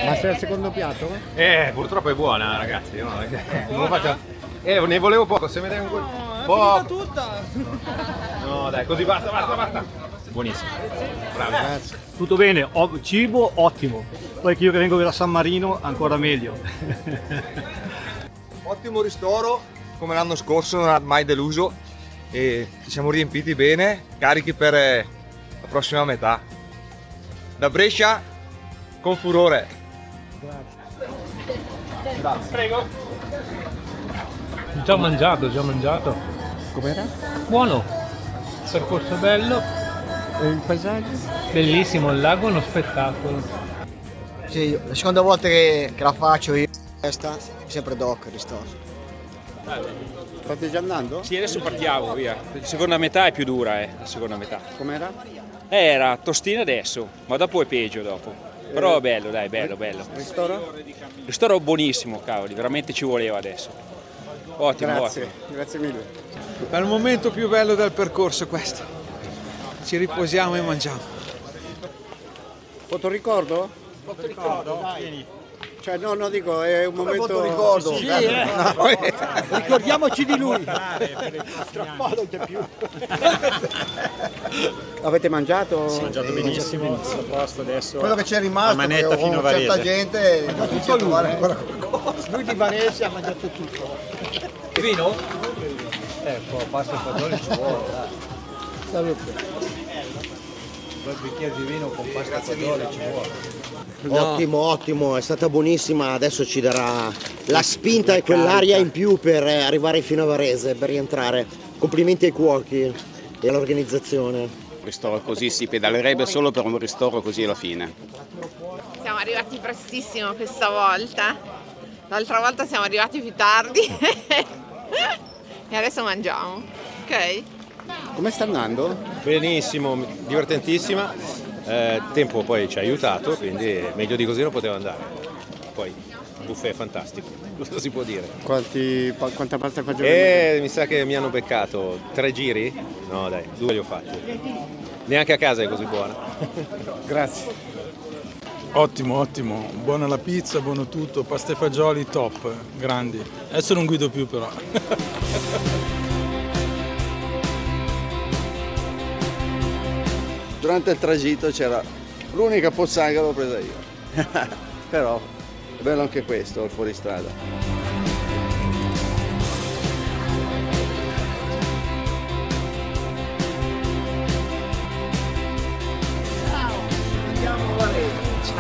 Ma sei al secondo piatto? Purtroppo è buona, ragazzi. Io non lo faccio. Ne volevo poco, se mi dai un po'. Tutta! No, dai, così basta. Buonissimo. Bravi. Grazie. Tutto bene, cibo ottimo. Poi che io che vengo da San Marino ancora meglio. Ottimo ristoro, come l'anno scorso, non ha mai deluso e ci siamo riempiti bene, carichi per la prossima metà. Da Brescia con furore. Grazie. Prego. Già mangiato. Com'era? Buono. Percorso bello, E il paesaggio? bellissimo, il lago è uno spettacolo. Sì, la seconda volta che la faccio io, questa, sempre doc il ristoro. State già andando? Sì, adesso partiamo, via. La seconda metà è più dura, la seconda metà. Com'era? Era tostina adesso, ma dopo è peggio dopo. Però bello, dai, bello. Ristoro? Il ristoro buonissimo, cavoli, veramente ci voleva adesso. Ottimo, Grazie, ottimo. grazie mille. È il momento più bello del percorso questo. Ci riposiamo e mangiamo. Fotoricordo? Cioè no, dico, è un momento... ricordo. Sì, Ricordiamoci di lui. Avete mangiato? Ho mangiato benissimo, a posto adesso. Quello che c'è rimasto, La manetta perché fino a con certa Varese. gente è difficile trovare ancora qualcosa. Lui di Varese ha mangiato tutto. Vino? Pasta e fagioli ci vuole, dai. Salute. Un bicchiere di vino con pasta e fagioli ci vuole. Ottimo, è stata buonissima, adesso ci darà la spinta e quell'aria in più per arrivare fino a Varese, per rientrare. Complimenti ai cuochi e all'organizzazione. Un ristoro così si pedalerebbe solo per un ristoro così alla fine. Siamo arrivati prestissimo questa volta, l'altra volta siamo arrivati più tardi e adesso mangiamo, ok? Come sta andando? Benissimo, divertentissima. Tempo poi ci ha aiutato, quindi meglio di così non poteva andare. Poi il buffet è fantastico, cosa si può dire? Quanta pasta e fagioli? Mi sa che mi hanno beccato 3 giri? No dai, 2 li ho fatti. Neanche a casa è così buona. Grazie. Ottimo, buona la pizza, buono tutto, pasta e fagioli top, grandi. Adesso non guido più però. Durante il tragitto c'era l'unica pozzanghera l'ho presa io. Però è bello anche questo, il fuoristrada. Andiamo a Varese.